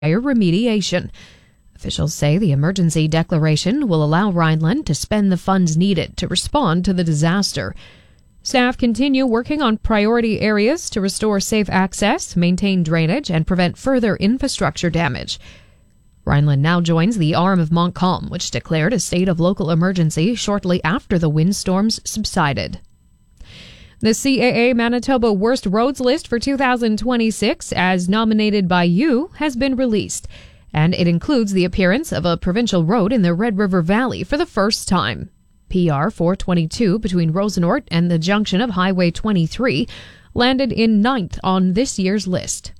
remediation. Officials say the emergency declaration will allow Rhineland to spend the funds needed to respond to the disaster. Staff continue working on priority areas to restore safe access, maintain drainage, and prevent further infrastructure damage. Rhineland now joins the arm of Montcalm, which declared a state of local emergency shortly after the windstorms subsided. The CAA Manitoba Worst Roads list for 2026, as nominated by you, has been released, and it includes the appearance of a provincial road in the Red River Valley for the first time. PR 422 between Rosenort and the junction of Highway 23 landed in 9th on this year's list.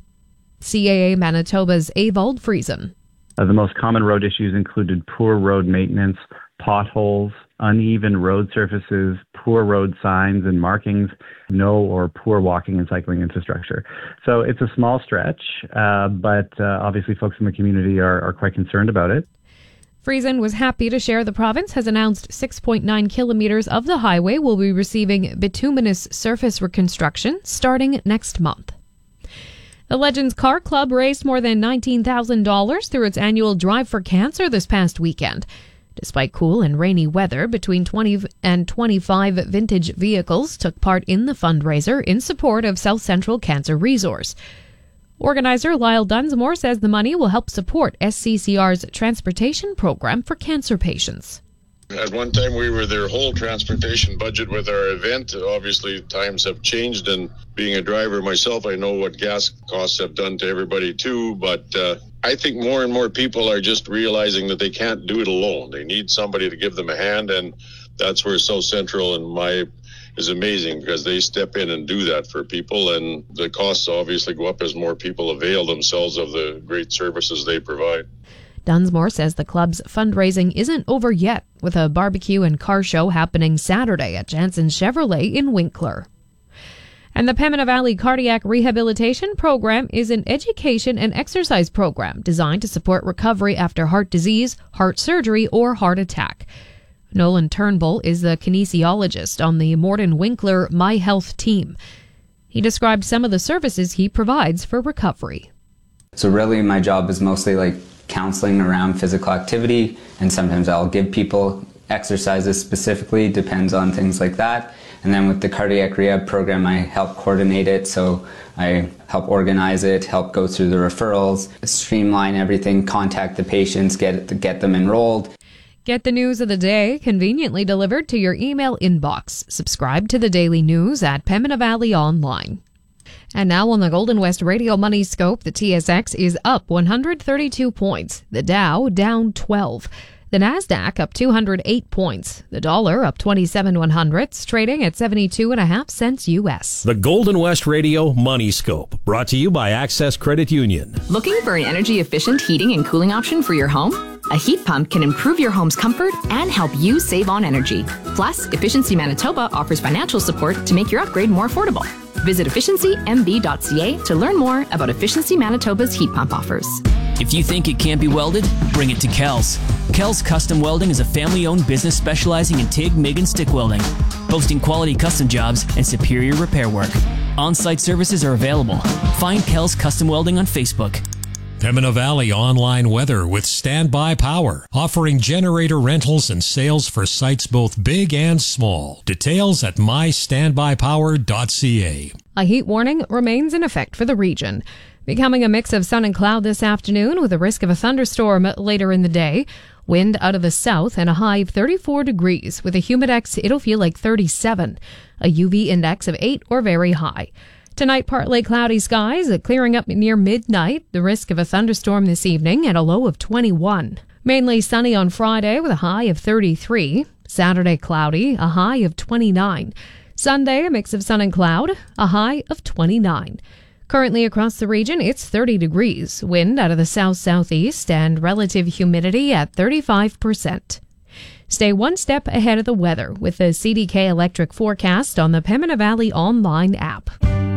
CAA Manitoba's Evald Friesen. The most common road issues included poor road maintenance, potholes, uneven road surfaces, poor road signs and markings, no or poor walking and cycling infrastructure. So it's a small stretch, but obviously folks in the community are quite concerned about it. Friesen was happy to share the province has announced 6.9 kilometers of the highway will be receiving bituminous surface reconstruction starting next month. The Legends Car Club raised more than $19,000 through its annual Drive for Cancer this past weekend. Despite cool and rainy weather, between 20 and 25 vintage vehicles took part in the fundraiser in support of South Central Cancer Resource. Organizer Lyle Dunsmore says the money will help support SCCR's transportation program for cancer patients. At one time, we were their whole transportation budget with our event. Obviously, times have changed, and being a driver myself, I know what gas costs have done to everybody too, but I think more and more people are just realizing that they can't do it alone. They need somebody to give them a hand, and that's where South Central is amazing, because they step in and do that for people, and the costs obviously go up as more people avail themselves of the great services they provide. Dunsmore says the club's fundraising isn't over yet, with a barbecue and car show happening Saturday at Jansen Chevrolet in Winkler. And the Pembina Valley Cardiac Rehabilitation Program is an education and exercise program designed to support recovery after heart disease, heart surgery, or heart attack. Nolan Turnbull is the kinesiologist on the Morden Winkler My Health team. He described some of the services he provides for recovery. So really my job is mostly counseling around physical activity, and sometimes I'll give people exercises specifically, depends on things like that. And then with the cardiac rehab program, I help coordinate it, so I help organize it, help go through the referrals, streamline everything, contact the patients, get them enrolled. Get the news of the day conveniently delivered to your email inbox. Subscribe to the daily news at Pembina Valley Online. And now on the Golden West Radio Money Scope, the TSX is up 132 points. The Dow down 12. The Nasdaq up 208 points. The dollar up 27/100ths, trading at 72.5 cents U.S. The Golden West Radio Money Scope, brought to you by Access Credit Union. Looking for an energy-efficient heating and cooling option for your home? A heat pump can improve your home's comfort and help you save on energy. Plus, Efficiency Manitoba offers financial support to make your upgrade more affordable. Visit efficiencymb.ca to learn more about Efficiency Manitoba's heat pump offers. If you think it can't be welded, bring it to Kells. Kells Custom Welding is a family-owned business specializing in TIG, MIG, and stick welding, boasting quality custom jobs and superior repair work. On-site services are available. Find Kells Custom Welding on Facebook. Pembina Valley Online Weather with Standby Power, offering generator rentals and sales for sites both big and small. Details at mystandbypower.ca. A heat warning remains in effect for the region, becoming a mix of sun and cloud this afternoon with a risk of a thunderstorm later in the day. Wind out of the south and a high of 34 degrees. With a humidex, it'll feel like 37. A UV index of 8 or very high. Tonight, partly cloudy skies, clearing up near midnight. The risk of a thunderstorm this evening at a low of 21. Mainly sunny on Friday with a high of 33. Saturday, cloudy, a high of 29. Sunday, a mix of sun and cloud, a high of 29. Currently across the region, it's 30 degrees. Wind out of the south-southeast and relative humidity at 35%. Stay one step ahead of the weather with the CDK Electric forecast on the Pembina Valley Online app.